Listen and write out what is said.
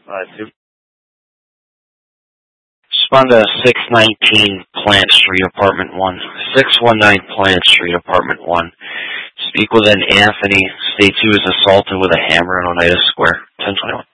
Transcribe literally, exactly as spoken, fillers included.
Uh, two. Respond to six nineteen Plant Street, Apartment one. six one nine Plant Street, Apartment one. Speak with an Anthony. State two is assaulted with a hammer in Oneida Square. ten twenty-one.